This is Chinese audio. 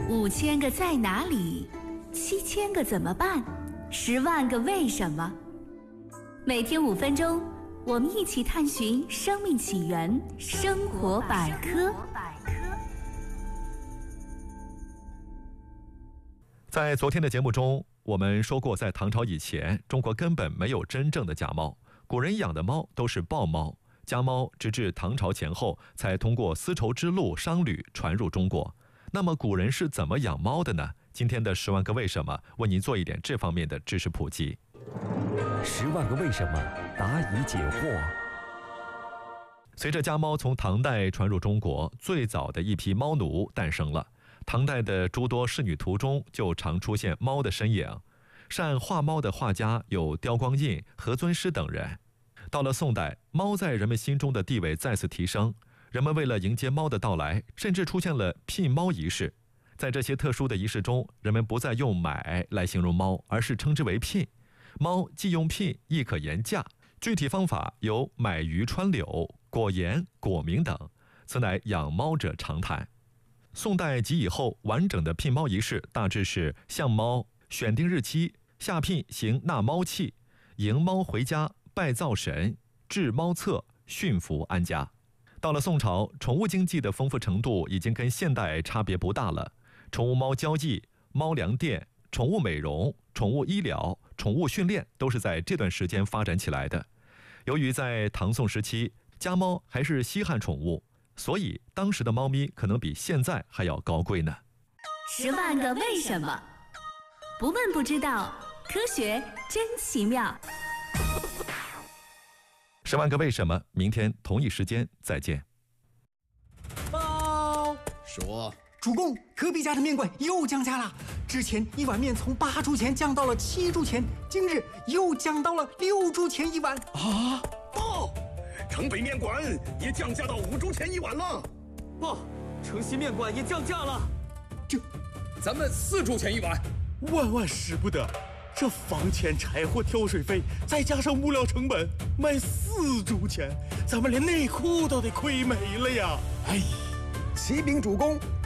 5000个在哪里，7000个怎么办，10万个为什么。每天5分钟，我们一起探寻生命起源，生活百科。 在昨天的节目中，我们说过，在唐朝以前，中国根本没有真正的家猫，古人养的猫都是豹猫。家猫直至唐朝前后才通过丝绸之路商旅传入中国。那么古人是怎么养猫的呢？今天的10万个为什么为您做一点这方面的知识普及。 10万个为什么，答疑解惑。 随着家猫从唐代传入中国，最早的一批猫奴诞生了。唐代的诸多仕女图中就常出现猫的身影。善画猫的画家有刁光印、何尊师等人。到了宋代，猫在人们心中的地位再次提升，人们为了迎接猫的到来，甚至出现了聘猫仪式。在这些特殊的仪式中，人们不再用买来形容猫，而是称之为聘。猫既用聘，亦可言价，具体方法有买鱼穿柳、果盐、果名等，此乃养猫者常谈。宋代及以后，完整的聘猫仪式大致是相猫、选定日期、下聘行纳猫契、迎猫回家、拜灶神、制猫册、驯服安家。到了宋朝，宠物经济的丰富程度已经跟现代差别不大了。宠物猫交易、猫粮店、宠物美容、宠物医疗、宠物训练都是在这段时间发展起来的。由于在唐宋时期，家猫还是稀罕宠物，所以当时的猫咪可能比现在还要高贵呢。 10万个为什么，不问不知道，科学真奇妙。 10万个为什么，明天同一时间再见。 猫说， 主公，隔壁家的面馆又降价了。之前1碗面从8铢钱降到了7铢钱，今日又降到了6铢钱1碗。 啊！报，城北面馆也降价到5铢钱1碗了。 报，城西面馆也降价了。 咱们4铢钱1碗。 万万使不得！这房钱、柴火、挑水费，再加上物料成本，卖4铢钱，咱们连内裤都得亏没了呀！ 哎，启禀主公，